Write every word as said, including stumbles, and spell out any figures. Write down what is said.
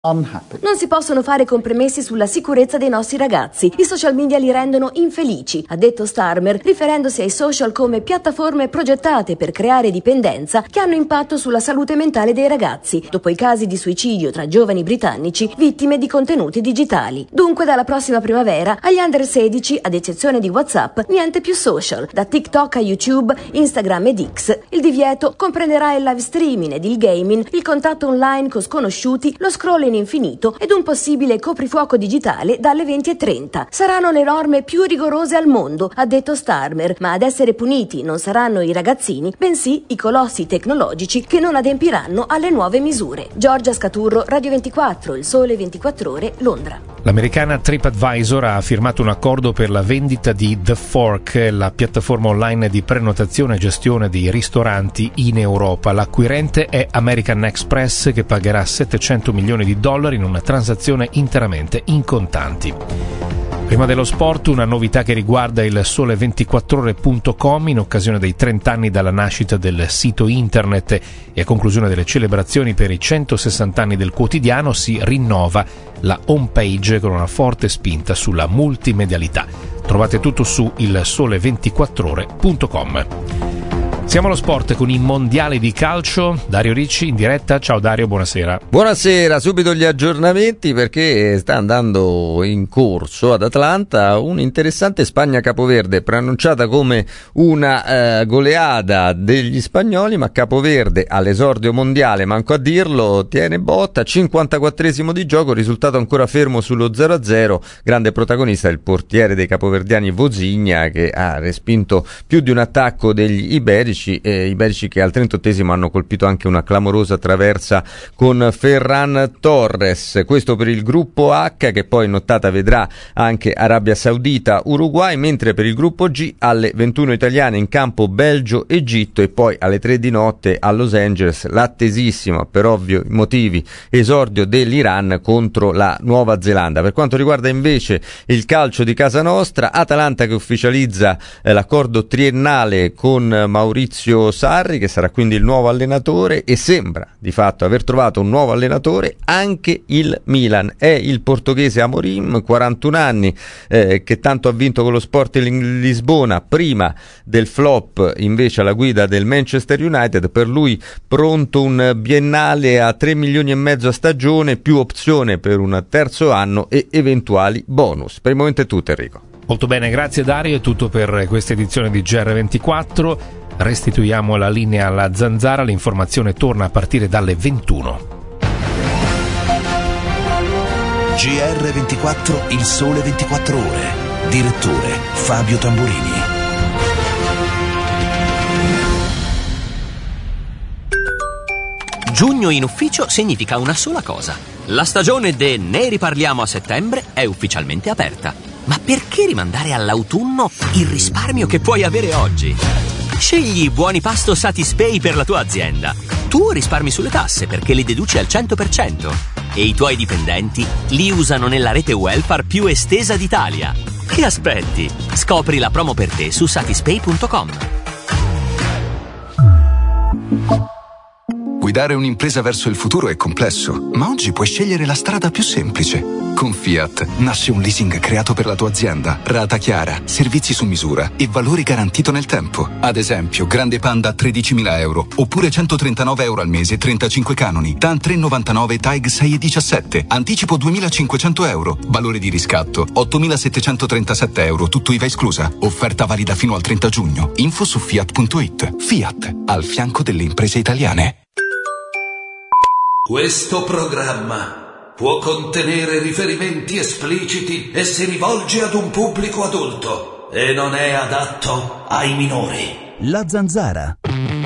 Unhappy. Non si possono fare compromessi sulla sicurezza dei nostri ragazzi. I social media li rendono infelici, ha detto Starmer, riferendosi ai social come piattaforme progettate per creare dipendenza che hanno impatto sulla salute mentale dei ragazzi, dopo i casi di suicidio tra giovani britannici vittime di contenuti digitali. Dunque, dalla prossima primavera, agli under sedici, ad eccezione di WhatsApp, niente più social. Da TikTok a YouTube, Instagram ed X. Il divieto comprenderà il live streaming ed il gaming, il contatto online con sconosciuti, lo scroll in infinito ed un possibile coprifuoco digitale dalle venti e trenta. Saranno le norme più rigorose al mondo, ha detto Starmer, ma ad essere puniti non saranno i ragazzini, bensì i colossi tecnologici che non adempiranno alle nuove misure. Giorgia Scaturro, Radio ventiquattro, Il Sole ventiquattro Ore, Londra. L'americana TripAdvisor ha firmato un accordo per la vendita di The Fork, la piattaforma online di prenotazione e gestione di ristoranti in Europa. L'acquirente è American Express, che pagherà settecento milioni di dollari in una transazione interamente in contanti. Prima dello sport, una novità che riguarda il sole ventiquattro ore punto com in occasione dei trenta anni dalla nascita del sito internet e a conclusione delle celebrazioni per i centosessanta anni del quotidiano si rinnova la homepage con una forte spinta sulla multimedialità. Trovate tutto su il sole ventiquattro ore punto com. Siamo allo sport con i mondiali di calcio. Dario Ricci in diretta. Ciao Dario, buonasera. Buonasera, subito gli aggiornamenti perché sta andando in corso ad Atlanta un'interessante Spagna-Capoverde, preannunciata come una eh, goleada degli spagnoli, ma Capoverde all'esordio mondiale, manco a dirlo, tiene botta, cinquantaquattresimo di gioco, risultato ancora fermo sullo zero a zero, grande protagonista il portiere dei capoverdiani Vozinha, che ha respinto più di un attacco degli iberici. Eh, iberici che al trentottesimo hanno colpito anche una clamorosa traversa con Ferran Torres. Questo per il gruppo H, che poi in nottata vedrà anche Arabia Saudita, Uruguay, mentre per il gruppo G alle ventuno italiane in campo Belgio, Egitto e poi alle tre di notte a Los Angeles l'attesissimo, per ovvi motivi, esordio dell'Iran contro la Nuova Zelanda. Per quanto riguarda invece il calcio di casa nostra, Atalanta che ufficializza eh, l'accordo triennale con Maurizio Sarri, che sarà quindi il nuovo allenatore, e sembra di fatto aver trovato un nuovo allenatore anche il Milan. È il portoghese Amorim, quarantuno anni, eh, che tanto ha vinto con lo Sporting Lisbona prima del flop invece alla guida del Manchester United. Per lui pronto un biennale a tre milioni e mezzo a stagione, più opzione per un terzo anno e eventuali bonus. Per il momento è tutto, Enrico. Molto bene, grazie Dario, è tutto per questa edizione di G R ventiquattro. Restituiamo la linea alla Zanzara, l'informazione torna a partire dalle ventuno. G R ventiquattro, Il Sole ventiquattro Ore. Direttore Fabio Tamburini. Giugno in ufficio significa una sola cosa. La stagione de Ne riparliamo a settembre è ufficialmente aperta. Ma perché rimandare all'autunno il risparmio che puoi avere oggi? Scegli Buoni Pasto Satispay per la tua azienda. Tu risparmi sulle tasse perché li deduci al cento per cento e i tuoi dipendenti li usano nella rete welfare più estesa d'Italia. Che aspetti? Scopri la promo per te su satispay punto com. Guidare un'impresa verso il futuro è complesso, ma oggi puoi scegliere la strada più semplice. Con Fiat nasce un leasing creato per la tua azienda, rata chiara, servizi su misura e valore garantito nel tempo. Ad esempio, Grande Panda a tredicimila euro, oppure centotrentanove euro al mese, trentacinque canoni. TAN tre virgola novantanove, TAG sei virgola diciassette, anticipo duemilacinquecento euro, valore di riscatto ottomilasettecentotrentasette euro, tutto I V A esclusa. Offerta valida fino al trenta giugno. Info su fiat punto it. Fiat, al fianco delle imprese italiane. Questo programma può contenere riferimenti espliciti e si rivolge ad un pubblico adulto e non è adatto ai minori. La Zanzara.